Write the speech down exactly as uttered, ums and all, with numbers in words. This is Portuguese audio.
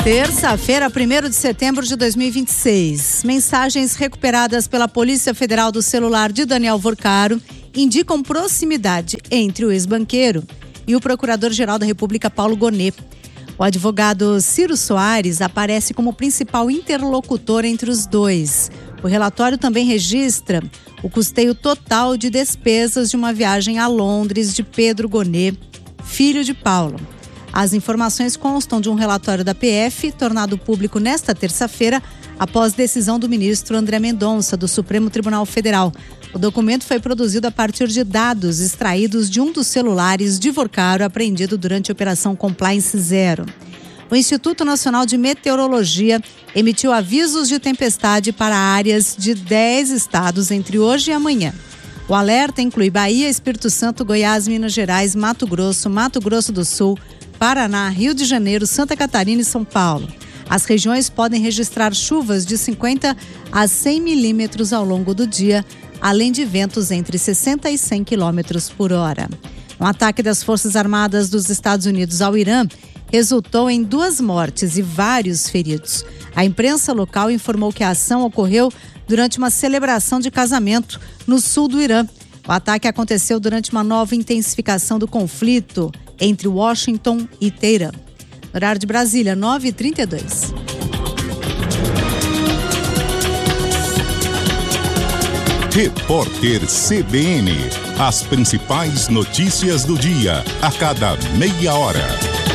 Terça-feira, primeiro de setembro de dois mil e vinte e seis. Mensagens recuperadas pela Polícia Federal do celular de Daniel Vorcaro indicam proximidade entre o ex-banqueiro e o Procurador-Geral da República, Paulo Gonet. O advogado Ciro Soares aparece como principal interlocutor entre os dois. O relatório também registra o custeio total de despesas de uma viagem a Londres de Pedro Gonet, filho de Paulo. As informações constam de um relatório da P F, tornado público nesta terça-feira, após decisão do ministro André Mendonça, do Supremo Tribunal Federal. O documento foi produzido a partir de dados extraídos de um dos celulares de Vorcaro apreendido durante a Operação Compliance Zero. O Instituto Nacional de Meteorologia emitiu avisos de tempestade para áreas de dez estados entre hoje e amanhã. O alerta inclui Bahia, Espírito Santo, Goiás, Minas Gerais, Mato Grosso, Mato Grosso do Sul, Paraná, Rio de Janeiro, Santa Catarina e São Paulo. As regiões podem registrar chuvas de cinquenta a cem milímetros ao longo do dia, além de ventos entre sessenta e cem quilômetros por hora. Um ataque das Forças Armadas dos Estados Unidos ao Irã resultou em duas mortes e vários feridos. A imprensa local informou que a ação ocorreu durante uma celebração de casamento no sul do Irã. O ataque aconteceu durante uma nova intensificação do conflito entre Washington e Teherã. Horário de Brasília, nove e trinta e dois. Repórter C B N. As principais notícias do dia, a cada meia hora.